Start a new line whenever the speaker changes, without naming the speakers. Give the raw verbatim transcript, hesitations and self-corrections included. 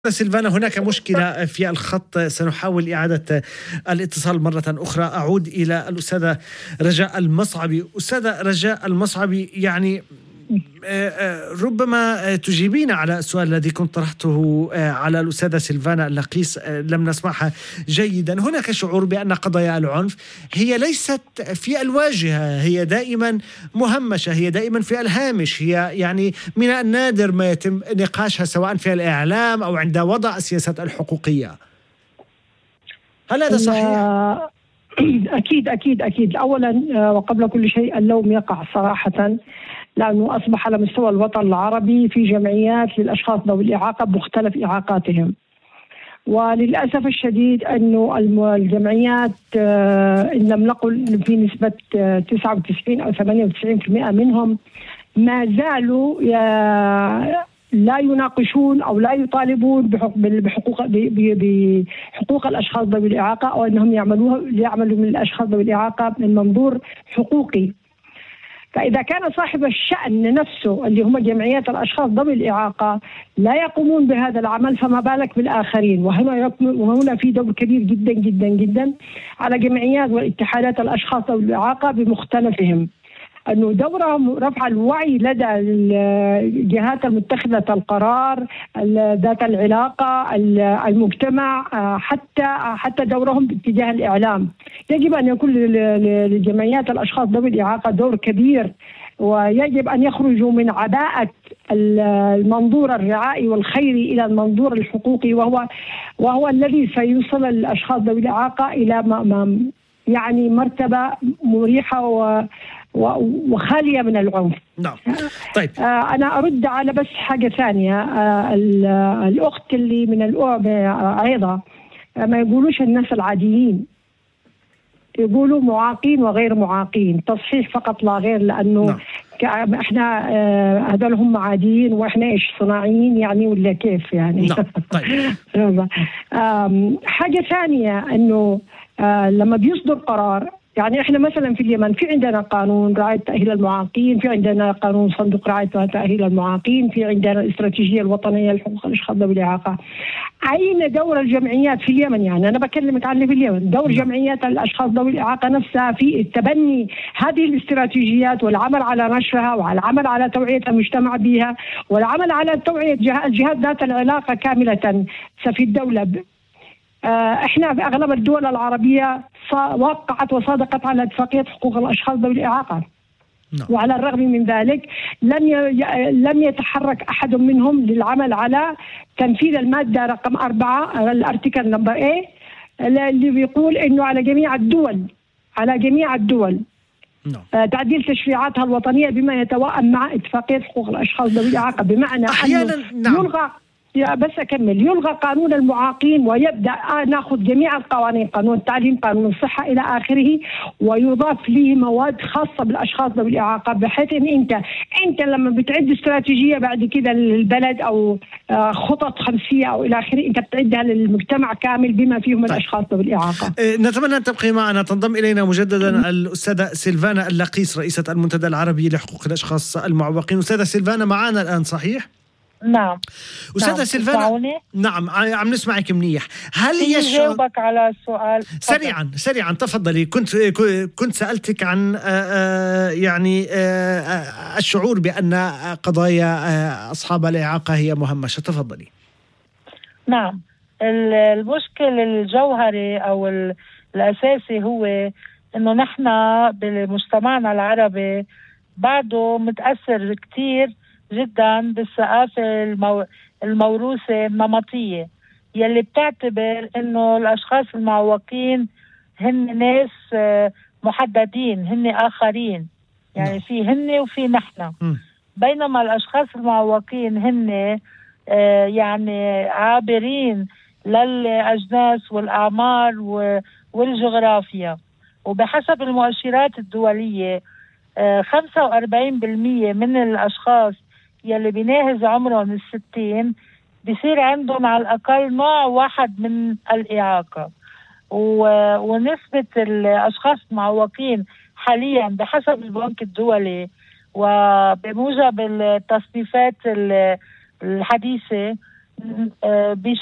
سيلفانا، هناك مشكلة في الخط، سنحاول إعادة الاتصال مرة أخرى. أعود إلى الأستاذة رجاء المصعبي. أستاذة رجاء المصعبي، يعني ربما تجيبين على السؤال الذي كنت طرحته على الأستاذة سيلفانا اللقيس، لم نسمعها جيدا. هناك شعور بأن قضايا العنف هي ليست في الواجهة، هي دائما مهمشة، هي دائما في الهامش، هي يعني من النادر ما يتم نقاشها سواء في الإعلام أو عند وضع السياسات الحقوقية. هل هذا صحيح؟
أكيد أكيد أكيد. أولا وقبل كل شيء، اللوم يقع صراحة، لأنه أصبح على مستوى الوطن العربي في جمعيات للأشخاص ذوي الإعاقة بمختلف إعاقاتهم، وللأسف الشديد أنه الجمعيات إن لم نقل في نسبة تسعة وتسعين أو ثمانية وتسعين بالمئة منهم ما زالوا لا يناقشون أو لا يطالبون بحقوق بحقوق الأشخاص ذوي الإعاقة، أو أنهم يعملوها يعملوا من الأشخاص ذوي الإعاقة من منظور حقوقي. فإذا كان صاحب الشأن نفسه اللي هم جمعيات الأشخاص ذوي الإعاقة لا يقومون بهذا العمل، فما بالك بالآخرين. وهنا وهنا في دور كبير جدا جدا جدا على جمعيات واتحادات الأشخاص ذوي الإعاقة بمختلفهم، أنه دورهم رفع الوعي لدى الجهات المتخذة القرار، ذات العلاقة، المجتمع، حتى حتى دورهم باتجاه الإعلام. يجب أن يكون لجمعيات الأشخاص ذوي الإعاقة دور كبير، ويجب أن يخرجوا من عباءة المنظور الرعائي والخيري إلى المنظور الحقوقي، وهو وهو الذي سيوصل الأشخاص ذوي الإعاقة إلى يعني مرتبة مريحة و وخالية من العنف.
نعم. طيب.
آه أنا أرد على بس حاجة ثانية. آه الأخت اللي من الأم أيضا آه ما يقولوش الناس العاديين، يقولوا معاقين وغير معاقين، تصحيح فقط لا غير، لأنه نعم. احنا آه هذول هم عاديين واحنا ايش صناعيين يعني، ولا كيف يعني.
نعم. طيب.
آه حاجة ثانية، أنه آه لما بيصدر قرار، يعني احنا مثلا في اليمن في عندنا قانون رعاية تأهيل المعاقين، في عندنا قانون صندوق رعاية تأهيل المعاقين، في عندنا الاستراتيجية الوطنية لحقوق الأشخاص ذوي الإعاقة. أين دور الجمعيات في اليمن؟ يعني أنا بكلمك عن في اليمن، دور جمعيات الأشخاص ذوي الإعاقة نفسها في تبني هذه الاستراتيجيات والعمل على نشرها، والعمل على توعية المجتمع بها، والعمل على توعية الجهات ذات العلاقة كاملة في الدولة. احنا في اغلب الدول العربيه وقعت وصادقت على اتفاقيه حقوق الاشخاص ذوي الاعاقه. نعم. وعلى الرغم من ذلك لم لم يتحرك احد منهم للعمل على تنفيذ الماده رقم أربعة، الارتيكل نمبر ايه، اللي بيقول انه على جميع الدول على جميع الدول نعم. تعديل تشريعاتها الوطنيه بما يتوائم مع اتفاقيه حقوق الاشخاص ذوي الاعاقه، بمعنى
أحياناً
انه
نعم.
يلغى بس أكمل يلغى قانون المعاقين، ويبدأ ناخذ جميع القوانين، قانون التعليم، قانون الصحة إلى آخره، ويضاف له مواد خاصة بالأشخاص ذوي الإعاقة، بحيث إن أنت أنت لما بتعد استراتيجية بعد كده للبلد أو خطط خمسية أو إلى آخره، أنت بتعدها للمجتمع كامل بما فيهم طيب. الأشخاص ذوي الإعاقة.
نتمنى أن تبقي معنا. تنضم إلينا مجددا الأستاذة سيلفانا اللقيس، رئيسة المنتدى العربي لحقوق الأشخاص المعوقين. أستاذة سيلفانا معنا الآن صحيح؟
نعم.
أستاذة نعم. سيلفانا، نعم عم نسمعك منيح. هل هي
جاوبك على السؤال
سريعا فضل. سريعا تفضلي. كنت كنت سألتك عن يعني الشعور بأن قضايا أصحاب الإعاقة هي مهمشة. تفضلي.
نعم. المشكل الجوهري أو الأساسي هو إنه نحن بمجتمعنا العربي بعده متأثر كتير جدا بالثقافة المو... الموروثة النمطية، يلي بتعتبر انه الاشخاص المعوقين هن ناس محددين، هن اخرين، يعني في هن وفي نحن، بينما الاشخاص المعوقين هن يعني عابرين للاجناس والاعمار والجغرافيا. وبحسب المؤشرات الدولية خمسة وأربعين بالمئة من الاشخاص يلي بيناهز عمرهم الستين بيصير عندهم على الأقل نوع واحد من الإعاقة، و... ونسبة الأشخاص المعوقين حاليا بحسب البنك الدولي وبموجب التصنيفات الحديثة آه،